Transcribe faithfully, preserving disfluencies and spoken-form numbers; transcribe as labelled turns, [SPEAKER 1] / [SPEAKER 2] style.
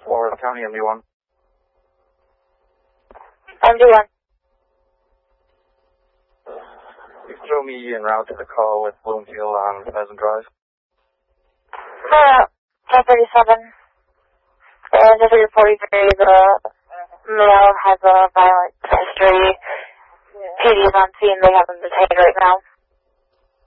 [SPEAKER 1] Florida County, M D one.
[SPEAKER 2] M D one.
[SPEAKER 1] You can show me en route to the call with Bloomfield on Pheasant Drive.
[SPEAKER 2] Uh, ten thirty-seven. And ten forty-three, the male has a violent history. P D is on scene, they have him detained right now.